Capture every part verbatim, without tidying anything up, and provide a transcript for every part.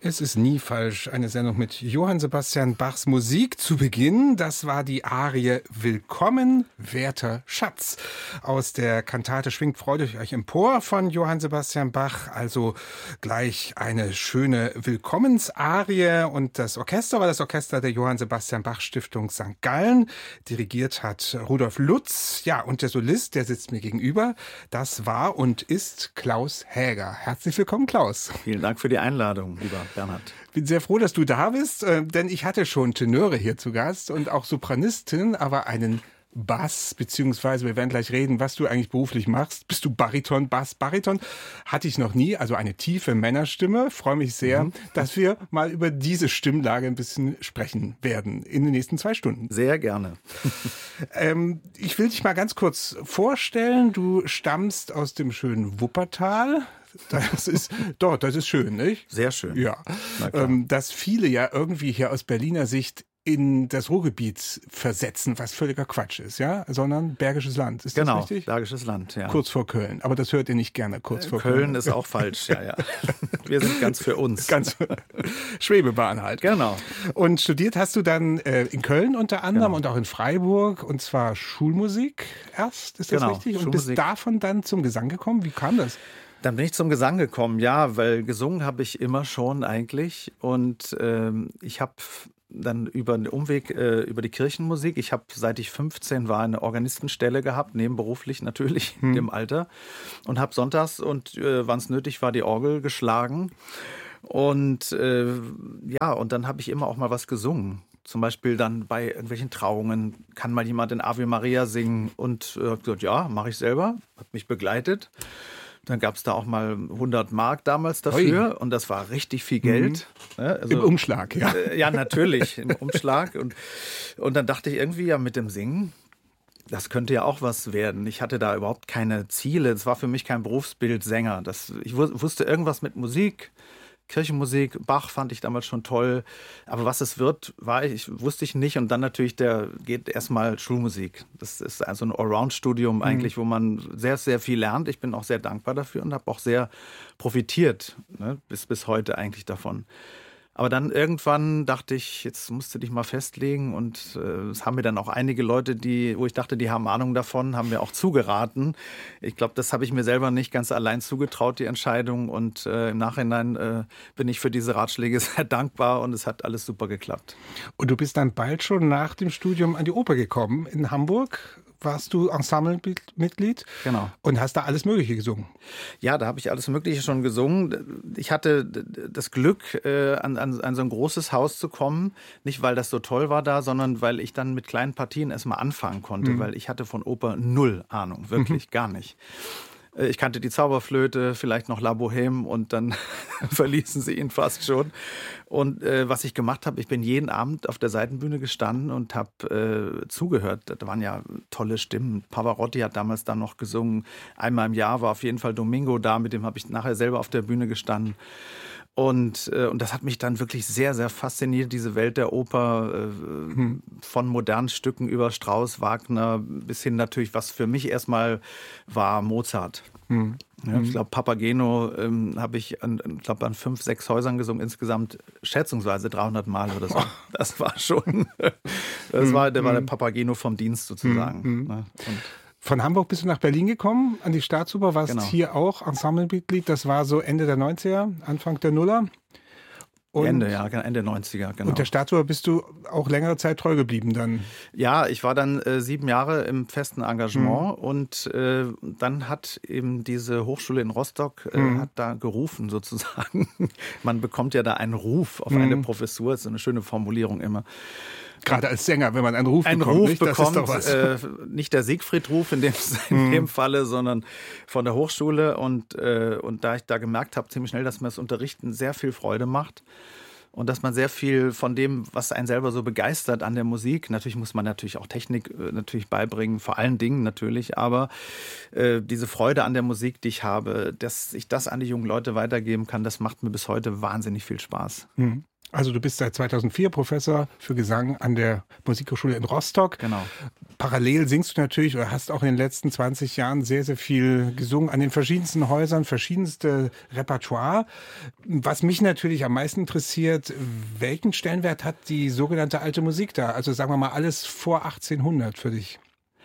Es ist nie falsch, eine Sendung mit Johann Sebastian Bachs Musik zu Beginn. Das war die Arie Willkommen, werter Schatz aus der Kantate Schwingt Freude euch empor von Johann Sebastian Bach. Also gleich eine schöne Willkommensarie. Und das Orchester war das Orchester der Johann Sebastian Bach Stiftung Sankt Gallen. Dirigiert hat Rudolf Lutz. Ja, und der Solist, der sitzt mir gegenüber, das war und ist Klaus Häger. Herzlich willkommen, Klaus. Vielen Dank für die Einladung, lieber Bernhard. Ich bin sehr froh, dass du da bist, äh, denn ich hatte schon Tenöre hier zu Gast und auch Sopranistin, aber einen Bass, beziehungsweise wir werden gleich reden, was du eigentlich beruflich machst. Bist du Bariton, Bass, Bariton? Hatte ich noch nie, also eine tiefe Männerstimme. Freue mich sehr, mhm. dass wir mal über diese Stimmlage ein bisschen sprechen werden in den nächsten zwei Stunden. Sehr gerne. ähm, ich will dich mal ganz kurz vorstellen. Du stammst aus dem schönen Wuppertal. Das ist, dort, das ist schön, nicht? Sehr schön. Ja. Ähm, dass viele ja irgendwie hier aus Berliner Sicht in das Ruhrgebiet versetzen, was völliger Quatsch ist, ja? Sondern Bergisches Land. Ist genau, das richtig? Bergisches Land, ja. Kurz vor Köln. Aber das hört ihr nicht gerne, kurz vor Köln. Köln ist auch falsch, ja, ja. Wir sind ganz für uns. Ganz Schwebebahn halt. Genau. Und studiert hast du dann äh, in Köln unter anderem genau. und auch in Freiburg, und zwar Schulmusik erst, ist das genau, richtig? Und Schulmusik. bist davon dann zum Gesang gekommen? Wie kam das? Dann bin ich zum Gesang gekommen, ja, weil gesungen habe ich immer schon eigentlich. Und ähm, ich habe dann über den Umweg äh, über die Kirchenmusik, ich habe seit ich fünfzehn war eine Organistenstelle gehabt, nebenberuflich natürlich hm. in dem Alter. Und habe sonntags und äh, wann es nötig war, die Orgel geschlagen. Und äh, ja, und dann habe ich immer auch mal was gesungen. Zum Beispiel dann bei irgendwelchen Trauungen kann mal jemand den Ave Maria singen. Und äh, habe gesagt, ja, mache ich selber, habe mich begleitet. Dann gab es da auch mal hundert Mark damals dafür. Ui. Und das war richtig viel Geld. Mhm. Also, im Umschlag, ja. Äh, ja, natürlich, im Umschlag. Und, und dann dachte ich irgendwie, ja, mit dem Singen, das könnte ja auch was werden. Ich hatte da überhaupt keine Ziele. Es war für mich kein Berufsbild Sänger. Das, ich wusste irgendwas mit Musik. Kirchenmusik, Bach fand ich damals schon toll. Aber was es wird, war ich, wusste ich nicht. Und dann natürlich, der geht erstmal Schulmusik. Das ist also ein Allround-Studium eigentlich, mhm. wo man sehr, sehr viel lernt. Ich bin auch sehr dankbar dafür und habe auch sehr profitiert, ne, bis, bis heute eigentlich davon. Aber dann irgendwann dachte ich, jetzt musst du dich mal festlegen, und äh, es haben mir dann auch einige Leute, die, wo ich dachte, die haben Ahnung davon, haben mir auch zugeraten. Ich glaube, das habe ich mir selber nicht ganz allein zugetraut, die Entscheidung, und äh, im Nachhinein äh, bin ich für diese Ratschläge sehr dankbar, und es hat alles super geklappt. Und du bist dann bald schon nach dem Studium an die Oper gekommen in Hamburg. Warst du Ensemblemitglied? Genau. Und hast da alles Mögliche gesungen? Ja, da habe ich alles Mögliche schon gesungen. Ich hatte das Glück, äh, an, an, an so ein großes Haus zu kommen. Nicht, weil das so toll war da, sondern weil ich dann mit kleinen Partien erstmal anfangen konnte. Mhm. Weil ich hatte von Oper null Ahnung, wirklich mhm. gar nicht. Ich kannte die Zauberflöte, vielleicht noch La Bohème, und dann verließen sie ihn fast schon. Und äh, was ich gemacht habe, ich bin jeden Abend auf der Seitenbühne gestanden und habe äh, zugehört. Da waren ja tolle Stimmen. Pavarotti hat damals dann noch gesungen. Einmal im Jahr war auf jeden Fall Domingo da, mit dem habe ich nachher selber auf der Bühne gestanden. Und, äh, und das hat mich dann wirklich sehr, sehr fasziniert, diese Welt der Oper, äh, hm. von modernen Stücken über Strauss, Wagner, bis hin natürlich, was für mich erstmal war, Mozart. Hm. Ja, ich glaube, Papageno ähm, habe ich an, ich glaub, an fünf, sechs Häusern gesungen, insgesamt schätzungsweise dreihundert Mal oder so. Das war schon, das war, der war der Papageno vom Dienst sozusagen. Hm. Ja, und von Hamburg bist du nach Berlin gekommen, an die Staatsoper, warst genau. hier auch Ensemblemitglied. Das war so Ende der neunziger, Anfang der Nuller. Und Ende, ja, Ende neunziger, genau. Und der Staatsoper bist du auch längere Zeit treu geblieben dann? Ja, ich war dann äh, sieben Jahre im festen Engagement, mhm. und äh, dann hat eben diese Hochschule in Rostock äh, mhm. hat da gerufen sozusagen. Man bekommt ja da einen Ruf auf mhm. eine Professur, das ist eine schöne Formulierung immer. Gerade als Sänger, wenn man einen Ruf einen bekommt. Ruf nicht? bekommt, das ist doch was. Äh, nicht der Siegfried-Ruf in dem, in dem Falle, sondern von der Hochschule. Und, äh, und da ich da gemerkt habe, ziemlich schnell, dass mir das Unterrichten sehr viel Freude macht. Und dass man sehr viel von dem, was einen selber so begeistert an der Musik, natürlich muss man natürlich auch Technik äh, natürlich beibringen, vor allen Dingen natürlich, aber äh, diese Freude an der Musik, die ich habe, dass ich das an die jungen Leute weitergeben kann, das macht mir bis heute wahnsinnig viel Spaß. Mhm. Also du bist seit zweitausendvier Professor für Gesang an der Musikhochschule in Rostock. Genau. Parallel singst du natürlich oder hast auch in den letzten zwanzig Jahren sehr, sehr viel gesungen an den verschiedensten Häusern, verschiedenste Repertoire. Was mich natürlich am meisten interessiert, welchen Stellenwert hat die sogenannte alte Musik da? Also sagen wir mal alles vor achtzehnhundert für dich.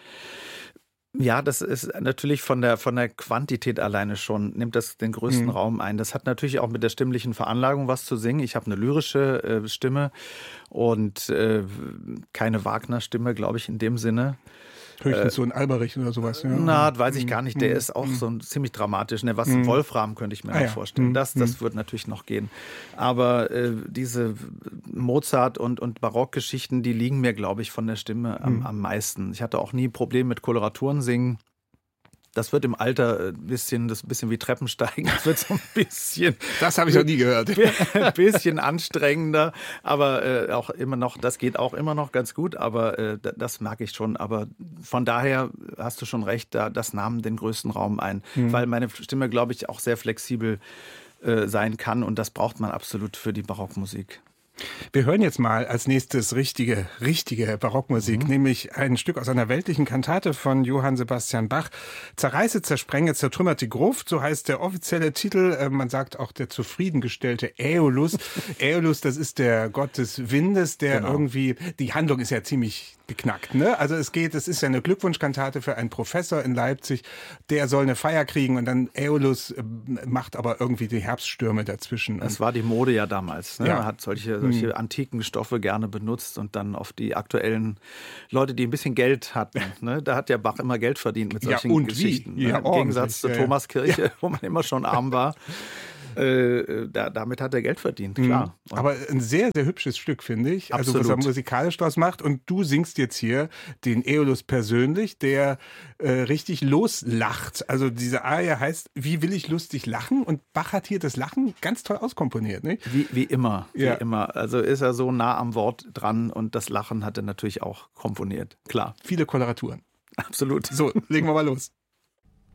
Ja, das ist natürlich von der, von der Quantität alleine schon, nimmt das den größten mhm. Raum ein. Das hat natürlich auch mit der stimmlichen Veranlagung was zu singen. Ich habe eine lyrische äh, Stimme und äh, keine Wagner-Stimme, glaube ich, in dem Sinne. Höchstens äh, so ein Alberich oder sowas. Ja. Na, weiß ich gar nicht. Der mm, ist auch mm. so ein ziemlich dramatisch. Ne? Was mm. Wolfram könnte ich mir ah, noch ja. vorstellen. Das, das mm. wird natürlich noch gehen. Aber äh, diese Mozart- und, und Barockgeschichten, die liegen mir, glaube ich, von der Stimme am, mm. am meisten. Ich hatte auch nie Probleme mit Koloraturen singen. Das wird im Alter ein bisschen, das ist ein bisschen wie Treppensteigen. Das wird so ein bisschen. Das habe ich noch nie gehört. Ein bisschen anstrengender, aber äh, auch immer noch, das geht auch immer noch ganz gut, aber äh, das mag ich schon. Aber von daher hast du schon recht, da, das nahm den größten Raum ein, mhm. weil meine Stimme, glaube ich, auch sehr flexibel äh, sein kann und das braucht man absolut für die Barockmusik. Wir hören jetzt mal als nächstes richtige, richtige Barockmusik, mhm. nämlich ein Stück aus einer weltlichen Kantate von Johann Sebastian Bach. Zerreiße, zersprenge, zertrümmert die Gruft, so heißt der offizielle Titel. Man sagt auch der zufriedengestellte Äolus. Äolus, das ist der Gott des Windes, der genau. irgendwie, die Handlung ist ja ziemlich geknackt, ne? Also es geht, es ist ja eine Glückwunschkantate für einen Professor in Leipzig, der soll eine Feier kriegen und dann Äolus macht aber irgendwie die Herbststürme dazwischen. Das war die Mode ja damals, ne? Ja. Man hat solche, solche antiken Stoffe gerne benutzt und dann auf die aktuellen Leute, die ein bisschen Geld hatten, ne? Da hat ja Bach immer Geld verdient mit solchen ja, und Geschichten. Wie? Ja, ne? Im Gegensatz zur ja, Thomaskirche, ja. wo man immer schon arm war. Äh, da, damit hat er Geld verdient, klar. Mhm. Aber ein sehr, sehr hübsches Stück, finde ich. Absolut. Also was er musikalisch draus macht. Und du singst jetzt hier den Äolus persönlich, der äh, richtig loslacht. Also diese Arie heißt, wie will ich lustig lachen? Und Bach hat hier das Lachen ganz toll auskomponiert, nicht? Wie, wie immer, wie ja. immer. Also ist er so nah am Wort dran und das Lachen hat er natürlich auch komponiert, klar. Viele Koloraturen. Absolut. So, legen wir mal los.